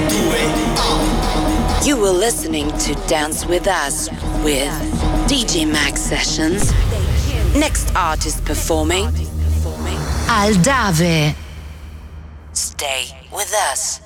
You were listening to Dance With Us with DJ Max Sessions. Next artist performing, Aldave. Stay with us.